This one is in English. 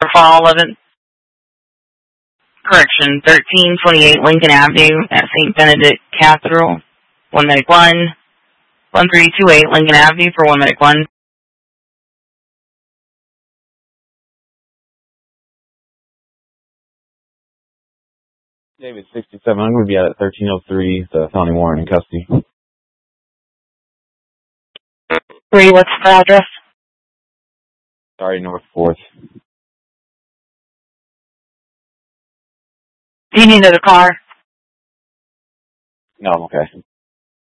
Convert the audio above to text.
Fall 11th. Correction, 1328 Lincoln Avenue at St. Benedict Cathedral. 1 Medic 1. 1328 Lincoln Avenue for 1 Medic 1. David 67, I'm going to be out at 1303, the felony warrant in custody. 3, what's the address? Sorry, North 4th. Do you need another car? No, I'm okay.